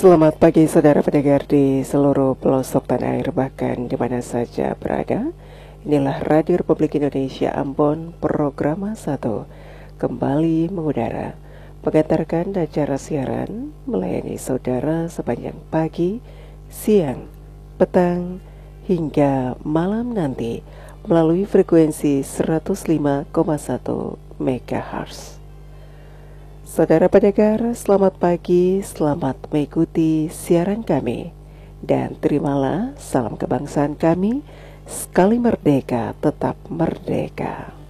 Selamat pagi saudara pendengar di seluruh pelosok tanah air bahkan di mana saja berada. Inilah Radio Republik Indonesia Ambon, program 1 kembali mengudara, mengantarkan acara siaran melayani saudara sepanjang pagi, siang, petang hingga malam nanti melalui frekuensi 105,1 MHz. Saudara pendengar, selamat pagi, selamat mengikuti siaran kami. Dan terimalah salam kebangsaan kami, sekali merdeka, tetap merdeka.